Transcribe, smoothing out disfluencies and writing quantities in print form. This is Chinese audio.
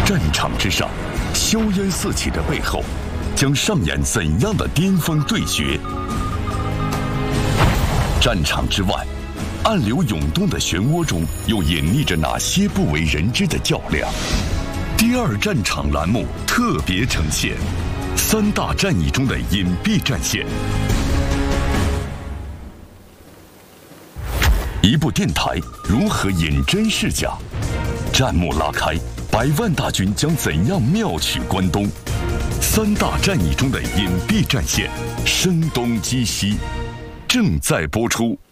战场之上，硝烟四起的背后，将上演怎样的巅峰对决？战场之外，暗流涌动的漩涡中，又隐匿着哪些不为人知的较量？第二战场栏目特别呈现三大战役中的隐蔽战线。一部电台如何引真示假？战幕拉开，100万大军将怎样妙取关东？三大战役中的隐蔽战线，声东击西，正在播出。